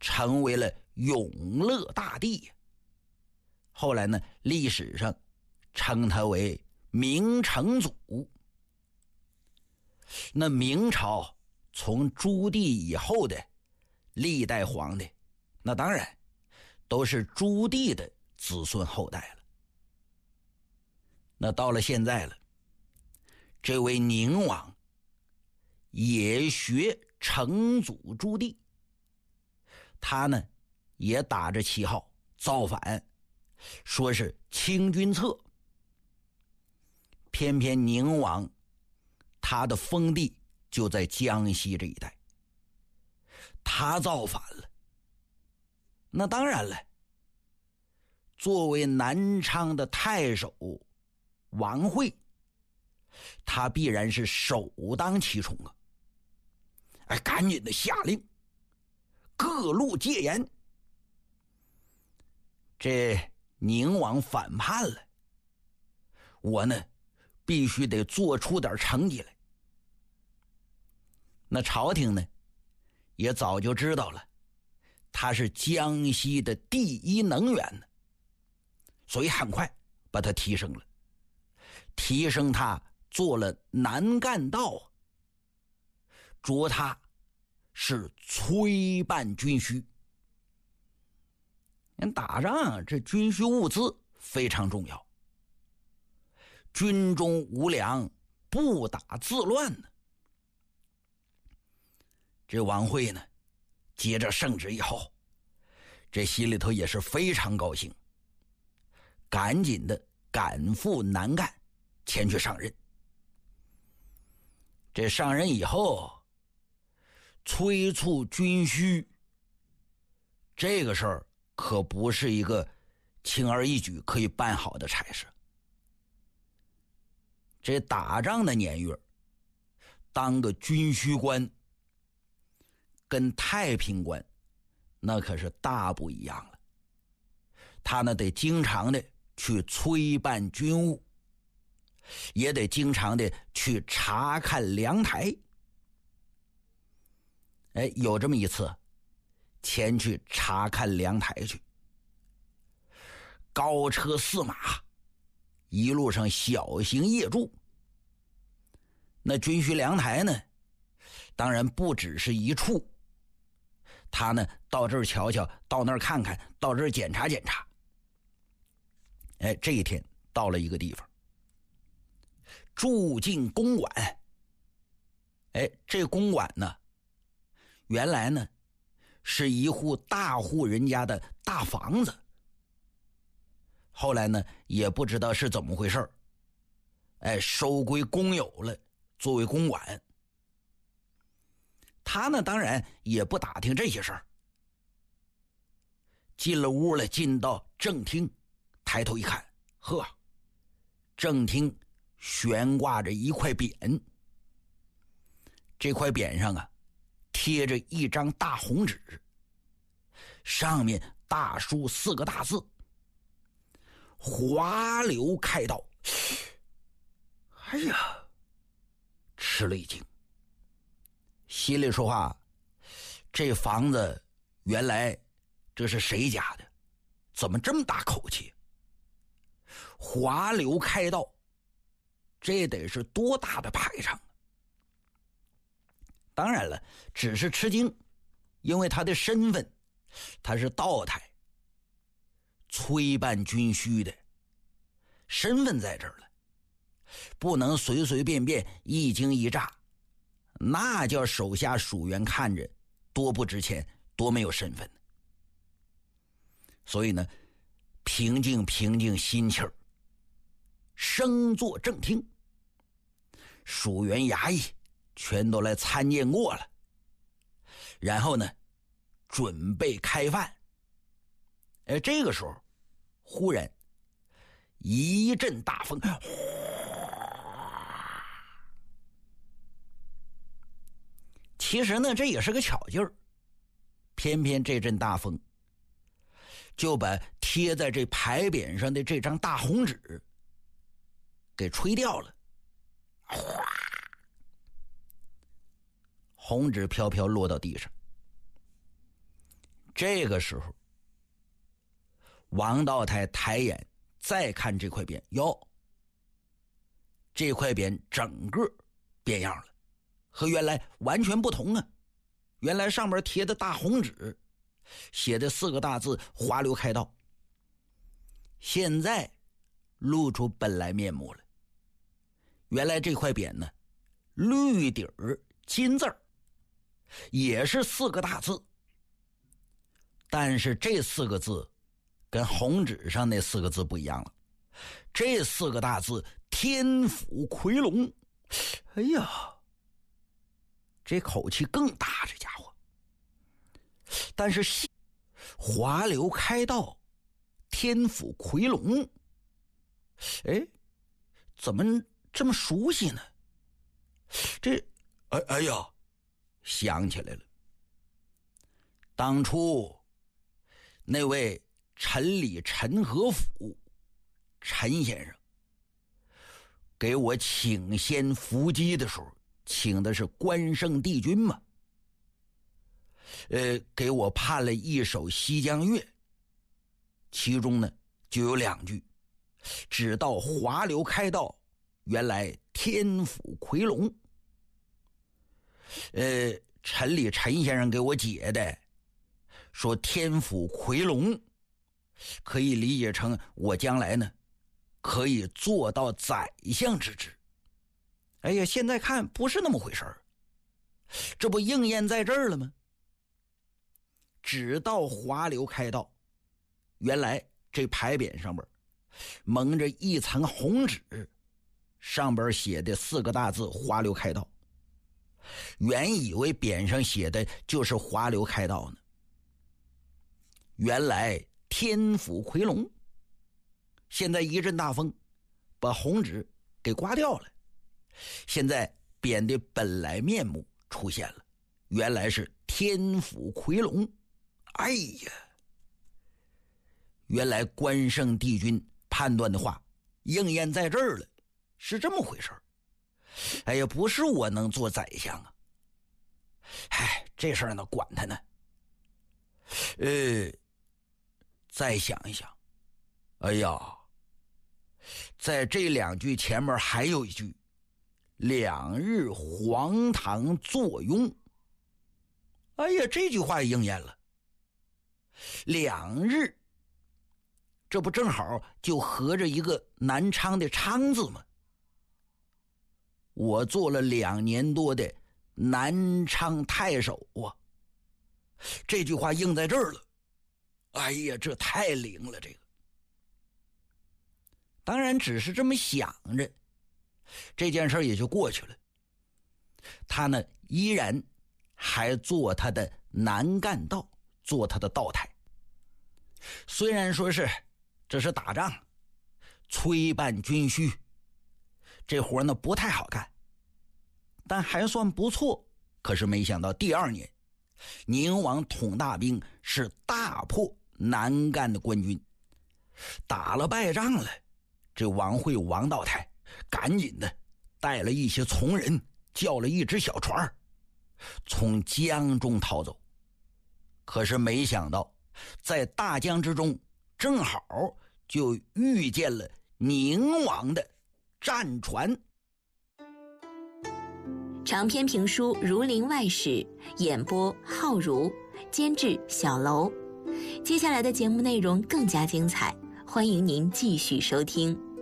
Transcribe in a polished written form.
成为了永乐大帝。后来呢，历史上称他为明成祖。那明朝从朱棣以后的历代皇帝，那当然都是朱棣的子孙后代了。那到了现在了，这位宁王也学成祖朱棣，他呢也打着旗号造反，说是清君侧。偏偏宁王他的封地就在江西这一带，他造反了。那当然了，作为南昌的太守王惠，他必然是首当其冲啊！赶紧的下令各路戒严。这宁王反叛了，我呢必须得做出点成绩来。那朝廷呢也早就知道了他是江西的第一能员呢，所以很快把他提升了，提升他做了南赣道，着他是催办军需。打仗这军需物资非常重要，军中无粮，不打自乱呢。这王惠呢接着圣旨以后，这心里头也是非常高兴，赶紧的赶赴南赣前去上任。这上任以后催促军需，这个事儿可不是一个轻而易举可以办好的差事。这打仗的年月，当个军需官跟太平官那可是大不一样了。他呢得经常的去催办军务，也得经常的去查看粮台。有这么一次前去查看粮台去，高车4马，一路上小行夜驻。那军需粮台呢当然不只是一处，他呢到这儿瞧瞧，到那儿看看，到这儿检查检查。这一天到了一个地方，住进公馆。这公馆呢原来呢是一户大户人家的大房子，后来呢也不知道是怎么回事，收归公有了，作为公馆。他呢当然也不打听这些事儿，进了屋了，进到正厅，抬头一看，呵，正厅悬挂着一块匾，这块匾上啊贴着一张大红纸，上面大书4个大字：华流开道。哎呀，吃了一惊，心里说话，这房子原来这是谁家的？怎么这么大口气？华流开道，这得是多大的排场啊！当然了，只是吃惊，因为他的身份，他是道台，催办军需的，身份在这儿了，不能随随便便一惊一乍，那叫手下属员看着多不值钱，多没有身份。所以呢，平静心气儿，升坐正厅，属员衙役全都来参见过了，然后呢准备开饭。这个时候忽然一阵大风，其实呢这也是个巧劲儿，偏偏这阵大风就把贴在这牌匾上的这张大红纸给吹掉了，红纸飘飘落到地上。 这个时候，王道台抬眼再看这块匾，哟，这块匾整个变样了，和原来完全不同啊！原来上面贴的大红纸，写的4个大字“华流开道”，现在露出本来面目了。原来这块匾呢，绿底儿金字儿，也是4个大字，但是这4个字跟红纸上那4个字不一样了。这4个大字天府夔龙，哎呀，这口气更大，这家伙。但是华流开道，天府夔龙，哎，怎么这么熟悉呢？这哎呀，想起来了，当初那位陈李陈和甫陈先生给我请仙伏击的时候，请的是关圣帝君嘛，给我判了一首西江月，其中呢就有2句，只道华流开道，原来天府夔龙。陈李陈先生给我解的，说天府夔龙可以理解成我将来呢可以做到宰相之职。哎呀，现在看不是那么回事儿，这不应验在这儿了吗？只道华流开道，原来这牌匾上边蒙着一层红纸，上边写的4个大字“华流开道”，原以为匾上写的就是华流开道呢，原来天府夔龙。现在一阵大风把红纸给刮掉了，现在匾的本来面目出现了，原来是天府夔龙。哎呀，原来关圣帝君判断的话应验在这儿了，是这么回事。哎呀，不是我能做宰相啊！哎，这事儿呢，管他呢。再想一想，哎呀，在这2句前面还有一句“2日黄堂坐拥”。哎呀，这句话也应验了。2日，这不正好就合着一个南昌的昌字吗？我做了2年多的南昌太守啊，这句话应在这儿了。哎呀，这太灵了，这个。当然只是这么想着，这件事也就过去了。他呢依然还做他的南干道，做他的道台。虽然说是这是打仗，催办军需，这活呢不太好干，但还算不错。可是没想到第2年，宁王统大兵是大破南干的官军，打了败仗了。这王惠王道台赶紧的带了一些从人，叫了一只小船，从江中逃走。可是没想到在大江之中正好就遇见了宁王的战船。 长篇评书《儒林外史》，演播浩如，监制小楼。接下来的节目内容更加精彩，欢迎您继续收听。